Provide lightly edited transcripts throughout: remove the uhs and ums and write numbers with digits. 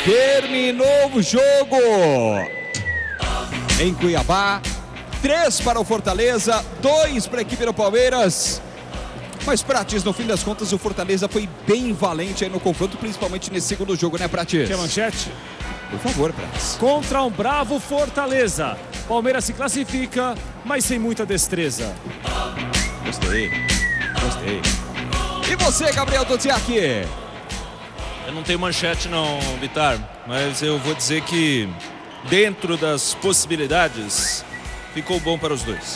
Terminou o jogo em Cuiabá. 3 para o Fortaleza, 2 para a equipe do Palmeiras. Mas, Prates, no fim das contas, o Fortaleza foi bem valente aí no confronto, principalmente nesse segundo jogo, né, Prates? Quer manchete? Por favor, Prates. Contra um bravo Fortaleza. Palmeiras se classifica, mas sem muita destreza. Gostei. E você, Gabriel Doziak? Eu não tenho manchete não, Vitar, mas eu vou dizer que dentro das possibilidades ficou bom para os dois.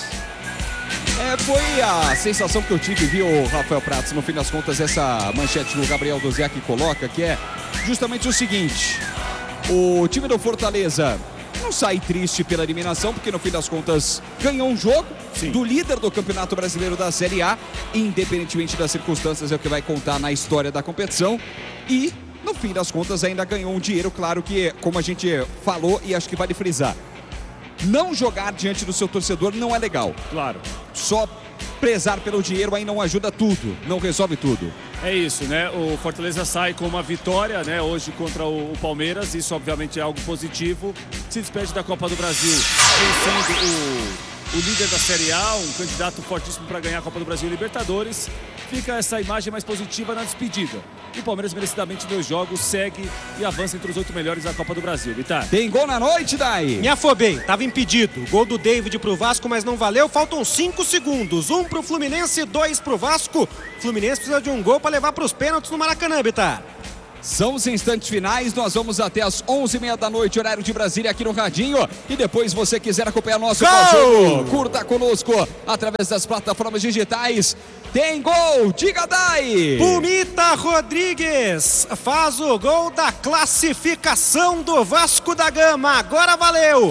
Foi a sensação que eu tive, viu, Rafael Prates, no fim das contas, essa manchete que o Gabriel Doziak coloca, que é justamente o seguinte: o time do Fortaleza não sai triste pela eliminação, porque no fim das contas ganhou um jogo do líder do Campeonato Brasileiro da Série A, independentemente das circunstâncias, é o que vai contar na história da competição, e no fim das contas ainda ganhou um dinheiro, claro que, como a gente falou e acho que vale frisar, não jogar diante do seu torcedor não é legal. Claro. Só prezar pelo dinheiro aí não ajuda tudo, não resolve tudo. É isso, né? O Fortaleza sai com uma vitória, né? Hoje contra o Palmeiras, isso obviamente é algo positivo. Se despede da Copa do Brasil, vencendo o líder da Série A, um candidato fortíssimo para ganhar a Copa do Brasil e Libertadores. Fica essa imagem mais positiva na despedida. E o Palmeiras merecidamente deu jogos, segue e avança entre os 8 melhores da Copa do Brasil. Vitar. Tem gol na noite, Dai? Me afobei, tava impedido. Gol do David pro Vasco, mas não valeu. Faltam 5 segundos. 1 pro Fluminense, 2 pro Vasco. Fluminense precisa de um gol para levar pros pênaltis no Maracanã, Bitar. São os instantes finais, nós vamos até as 11h30 da noite, horário de Brasília, aqui no Radinho. E depois, você quiser acompanhar nosso jogo, curta conosco através das plataformas digitais. Tem gol, diga Dai! Pumita Rodrigues faz o gol da classificação do Vasco da Gama. Agora valeu!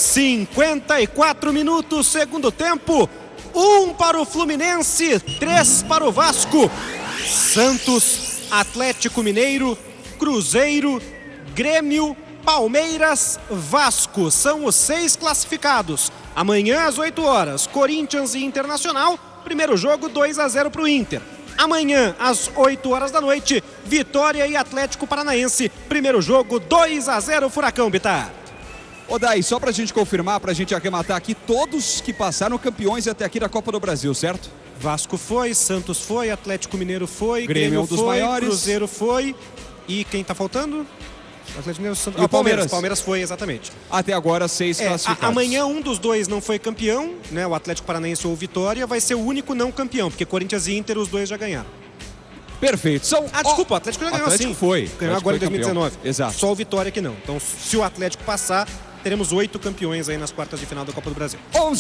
54 minutos, segundo tempo. 1 para o Fluminense, 3 para o Vasco. Santos, Atlético Mineiro, Cruzeiro, Grêmio, Palmeiras, Vasco. São os 6 classificados. Amanhã às 8 horas, Corinthians e Internacional. Primeiro jogo 2-0 para o Inter. Amanhã às 8 horas da noite, Vitória e Atlético Paranaense. Primeiro jogo 2-0 Furacão, Bitar. Ô Dai, só pra gente confirmar, pra gente arrematar aqui, todos que passaram campeões até aqui da Copa do Brasil, certo? Vasco foi, Santos foi, Atlético Mineiro foi, Grêmio um dos foi, maiores. Cruzeiro foi. E quem tá faltando? Atlético Mineiro, Santos. E o Palmeiras. Palmeiras foi, exatamente. Até agora 6 classificados. Amanhã um dos dois não foi campeão, né? O Atlético Paranaense ou o Vitória vai ser o único não campeão, porque Corinthians e Inter, os dois já ganharam. Perfeito. Desculpa, o Atlético já ganhou, Atlético sim. foi. Ganhou agora em 2019. Exato. Só o Vitória que não. Então, se o Atlético passar, teremos 8 campeões aí nas quartas de final da Copa do Brasil.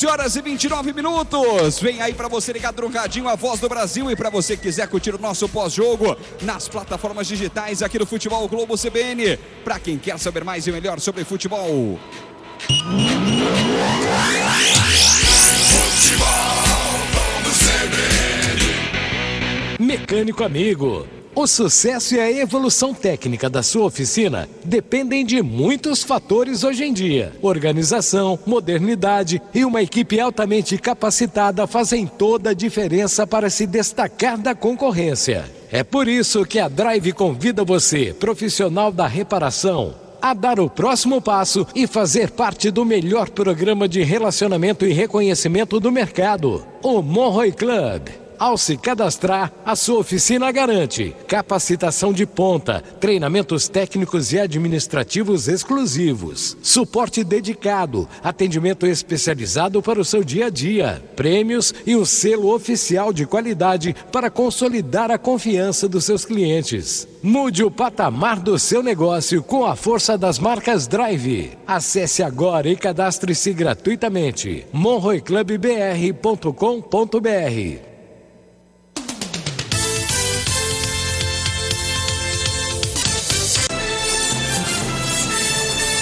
11h29. Vem aí pra você ligado no Radinho, a voz do Brasil. E pra você que quiser curtir o nosso pós-jogo nas plataformas digitais aqui do Futebol Globo CBN. Pra quem quer saber mais e melhor sobre futebol. Mecânico amigo, o sucesso e a evolução técnica da sua oficina dependem de muitos fatores hoje em dia. Organização, modernidade e uma equipe altamente capacitada fazem toda a diferença para se destacar da concorrência. É por isso que a Drive convida você, profissional da reparação, a dar o próximo passo e fazer parte do melhor programa de relacionamento e reconhecimento do mercado, o Monroe Club. Ao se cadastrar, a sua oficina garante capacitação de ponta, treinamentos técnicos e administrativos exclusivos, suporte dedicado, atendimento especializado para o seu dia a dia, prêmios e o selo oficial de qualidade para consolidar a confiança dos seus clientes. Mude o patamar do seu negócio com a força das marcas Drive. Acesse agora e cadastre-se gratuitamente. monroeclubbr.com.br.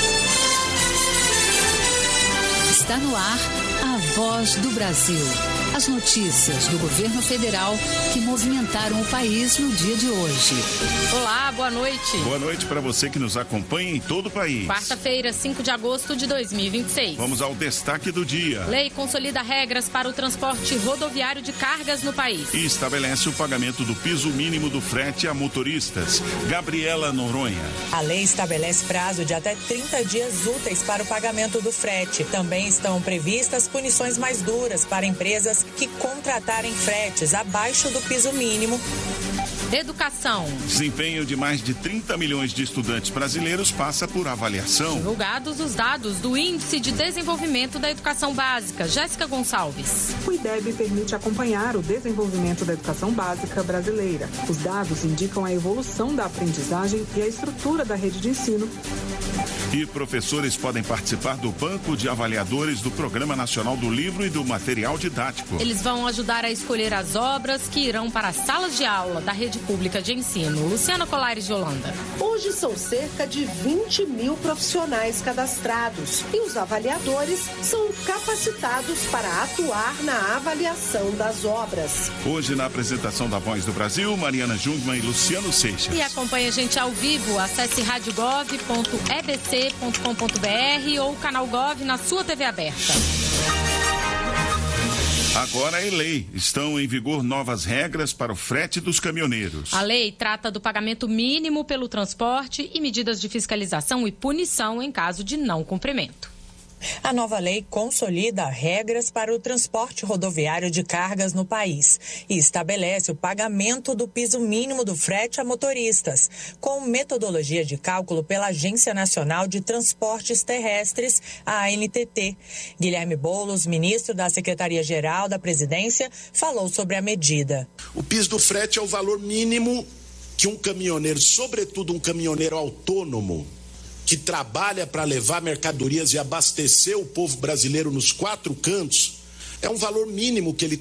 Está no ar, a voz do Brasil. As notícias do governo federal que movimentaram o país no dia de hoje. Olá, boa noite. Boa noite para você que nos acompanha em todo o país. Quarta-feira, 5 de agosto de 2026. Vamos ao destaque do dia. Lei consolida regras para o transporte rodoviário de cargas no país. E estabelece o pagamento do piso mínimo do frete a motoristas. Gabriela Noronha. A lei estabelece prazo de até 30 dias úteis para o pagamento do frete. Também estão previstas punições mais duras para empresas que contratarem fretes abaixo do piso mínimo. Educação. Desempenho de mais de 30 milhões de estudantes brasileiros passa por avaliação. Divulgados os dados do Índice de Desenvolvimento da Educação Básica. Jéssica Gonçalves. O IDEB permite acompanhar o desenvolvimento da educação básica brasileira. Os dados indicam a evolução da aprendizagem e a estrutura da rede de ensino. E professores podem participar do banco de avaliadores do Programa Nacional do Livro e do Material Didático. Eles vão ajudar a escolher as obras que irão para as salas de aula da rede pública de ensino. Luciana Colares de Holanda. Hoje são cerca de 20 mil profissionais cadastrados e os avaliadores são capacitados para atuar na avaliação das obras. Hoje, na apresentação da Voz do Brasil, Mariana Jungmann e Luciano Seixas. E acompanhe a gente ao vivo. Acesse radiogov.ebc.com.br ou canal Gov na sua TV aberta. Agora é lei. Estão em vigor novas regras para o frete dos caminhoneiros. A lei trata do pagamento mínimo pelo transporte e medidas de fiscalização e punição em caso de não cumprimento. A nova lei consolida regras para o transporte rodoviário de cargas no país e estabelece o pagamento do piso mínimo do frete a motoristas, com metodologia de cálculo pela Agência Nacional de Transportes Terrestres, a ANTT. Guilherme Boulos, ministro da Secretaria-Geral da Presidência, falou sobre a medida. O piso do frete é o valor mínimo que um caminhoneiro, sobretudo um caminhoneiro autônomo, que trabalha para levar mercadorias e abastecer o povo brasileiro nos 4 cantos, é um valor mínimo que ele